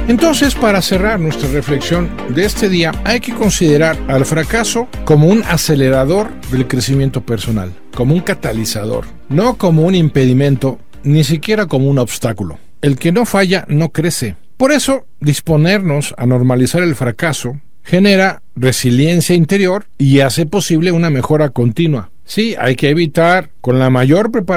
Entonces, para cerrar nuestra reflexión de este día, hay que considerar al fracaso como un acelerador del crecimiento personal, como un catalizador, no como un impedimento, ni siquiera como un obstáculo. El que no falla no crece. Por eso, disponernos a normalizar el fracaso genera resiliencia interior y hace posible una mejora continua. Sí, hay que evitar con la mayor preparación